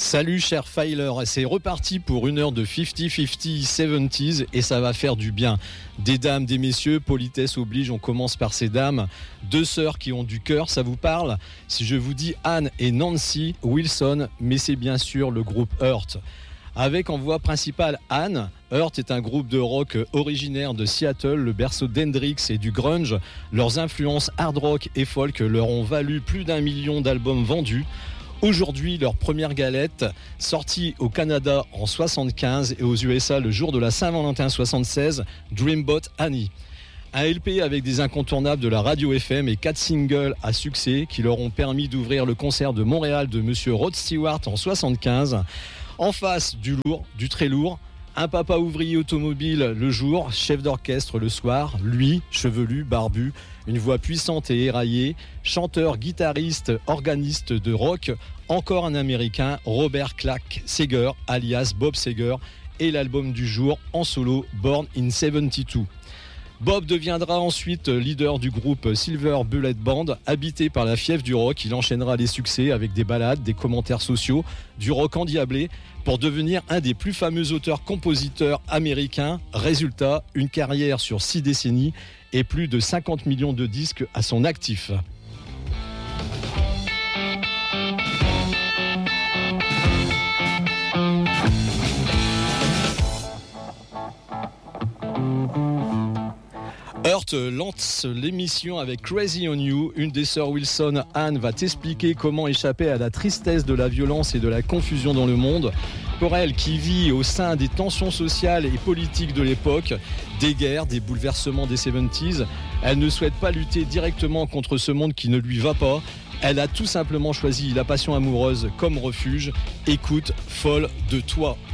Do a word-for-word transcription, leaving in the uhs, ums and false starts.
Salut cher Filer, c'est reparti pour une heure de cinquante cinquante soixante-dix et ça va faire du bien. Des dames, des messieurs, politesse oblige, on commence par ces dames. Deux sœurs qui ont du cœur, ça vous parle ? Si je vous dis Anne et Nancy Wilson, mais c'est bien sûr le groupe Hurt. Avec en voix principale Anne, Hurt est un groupe de rock originaire de Seattle, le berceau d'Hendrix et du grunge. Leurs influences hard rock et folk leur ont valu plus d'un million d'albums vendus. Aujourd'hui, leur première galette, sortie au Canada en soixante-quinze et aux U S A le jour de la Saint-Valentin soixante-seize, Dreambot Annie. Un L P avec des incontournables de la radio F M et quatre singles à succès qui leur ont permis d'ouvrir le concert de Montréal de Monsieur Rod Stewart en soixante-quinze. En face, du lourd, du très lourd. Un papa ouvrier automobile le jour, chef d'orchestre le soir, lui, chevelu, barbu, une voix puissante et éraillée, chanteur, guitariste, organiste de rock, encore un américain, Robert Clark Seger, alias Bob Seger, et l'album du jour en solo, Born in soixante-douze. Bob deviendra ensuite leader du groupe Silver Bullet Band. Habité par la fièvre du rock, il enchaînera les succès avec des ballades, des commentaires sociaux, du rock endiablé pour devenir un des plus fameux auteurs-compositeurs américains. Résultat, une carrière sur six décennies et plus de cinquante millions de disques à son actif. Hurt lance l'émission avec Crazy on You. Une des sœurs Wilson, Anne, va t'expliquer comment échapper à la tristesse de la violence et de la confusion dans le monde. Pour elle, qui vit au sein des tensions sociales et politiques de l'époque, des guerres, des bouleversements des soixante-dix, elle ne souhaite pas lutter directement contre ce monde qui ne lui va pas. Elle a tout simplement choisi la passion amoureuse comme refuge. Écoute, folle de toi.